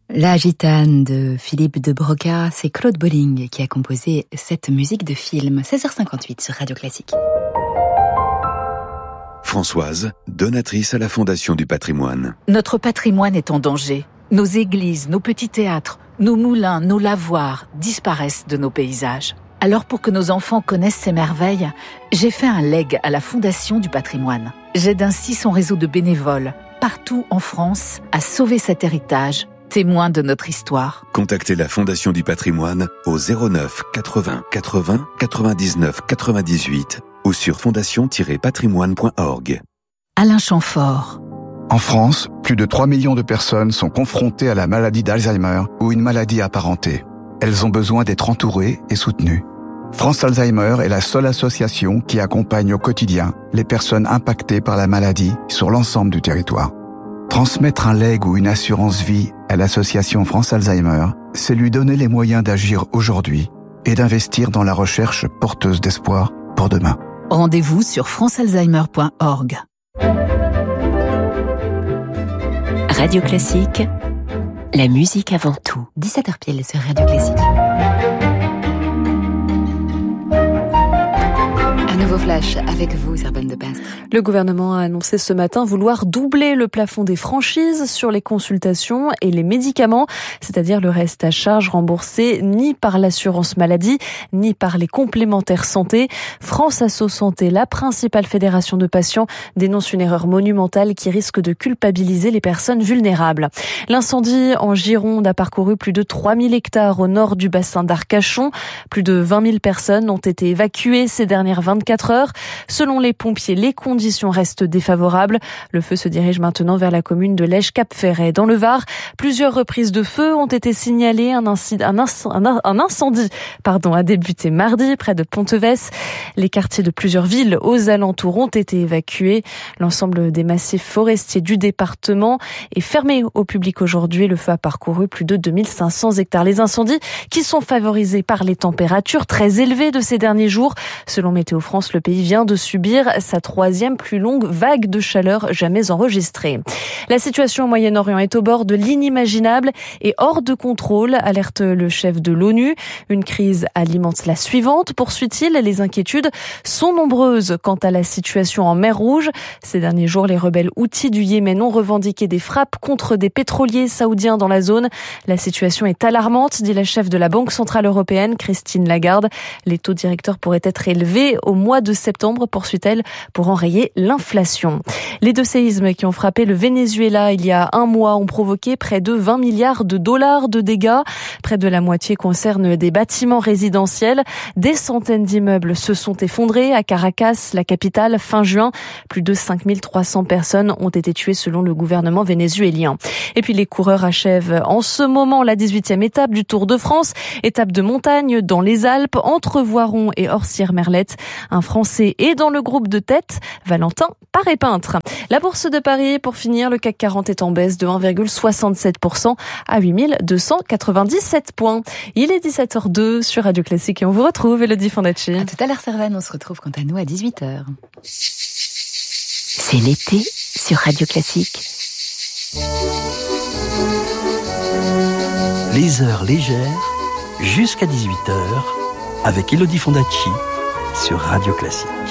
La gitane de Philippe de Broca, c'est Claude Bolling qui a composé cette musique de film. 16h58 sur Radio Classique. Françoise, donatrice à la Fondation du patrimoine. Notre patrimoine est en danger. Nos églises, nos petits théâtres, nos moulins, nos lavoirs disparaissent de nos paysages. Alors pour que nos enfants connaissent ces merveilles, j'ai fait un leg à la Fondation du patrimoine. J'aide ainsi son réseau de bénévoles, partout en France, à sauver cet héritage, témoin de notre histoire. Contactez la Fondation du patrimoine au 09 80 80 99 98 ou sur fondation-patrimoine.org. Alain Chamfort. En France, plus de 3 millions de personnes sont confrontées à la maladie d'Alzheimer ou une maladie apparentée. Elles ont besoin d'être entourées et soutenues. France Alzheimer est la seule association qui accompagne au quotidien les personnes impactées par la maladie sur l'ensemble du territoire. Transmettre un legs ou une assurance vie à l'association France Alzheimer, c'est lui donner les moyens d'agir aujourd'hui et d'investir dans la recherche porteuse d'espoir pour demain. Rendez-vous sur francealzheimer.org. Radio Classique, la musique avant tout. 17h pile sur Radio Classique. Un nouveau flash avec vous, Servane de Pastre. Le gouvernement a annoncé ce matin vouloir doubler le plafond des franchises sur les consultations et les médicaments, c'est-à-dire le reste à charge remboursé ni par l'assurance maladie, ni par les complémentaires santé. France Asso Santé, la principale fédération de patients, dénonce une erreur monumentale qui risque de culpabiliser les personnes vulnérables. L'incendie en Gironde a parcouru plus de 3000 hectares au nord du bassin d'Arcachon. Plus de 20 000 personnes ont été évacuées ces dernières 24 heures. Selon les pompiers, les conditions restent défavorables. Le feu se dirige maintenant vers la commune de Lège-Cap-Ferret. Dans le Var, plusieurs reprises de feu ont été signalées. Un incendie a débuté mardi près de Ponteves. Les quartiers de plusieurs villes aux alentours ont été évacués. L'ensemble des massifs forestiers du département est fermé au public aujourd'hui. Le feu a parcouru plus de 2500 hectares. Les incendies qui sont favorisés par les températures très élevées de ces derniers jours. Selon Météo France, le pays vient de subir sa troisième plus longue vague de chaleur jamais enregistrée. La situation au Moyen-Orient est au bord de l'inimaginable et hors de contrôle, alerte le chef de l'ONU. Une crise alimente la suivante, poursuit-il. Les inquiétudes sont nombreuses quant à la situation en mer Rouge. Ces derniers jours, les rebelles houthis du Yémen ont revendiqué des frappes contre des pétroliers saoudiens dans la zone. La situation est alarmante, dit la chef de la Banque Centrale Européenne, Christine Lagarde. Les taux directeurs pourraient être élevés au mois de septembre, poursuit-elle, pour enrayer l'inflation. Les deux séismes qui ont frappé le Venezuela il y a un mois ont provoqué près de 20 milliards de dollars de dégâts. Près de la moitié concerne des bâtiments résidentiels. Des centaines d'immeubles se sont effondrés à Caracas, la capitale, fin juin. Plus de 5300 personnes ont été tuées selon le gouvernement vénézuélien. Et puis les coureurs achèvent en ce moment la 18e étape du Tour de France. Étape de montagne dans les Alpes, entre Voiron et Orcières-Merlette. Un Français est dans le groupe de tête, Valentin Paré-Peintre. La bourse de Paris, pour finir, le CAC 40 est en baisse de 1,67% à 8297 points. Il est 17h02 sur Radio Classique et on vous retrouve, Élodie Fondacci. À tout à l'heure, Servane, on se retrouve quant à nous à 18h. C'est l'été sur Radio Classique. Les heures légères jusqu'à 18h avec Élodie Fondacci sur Radio Classique.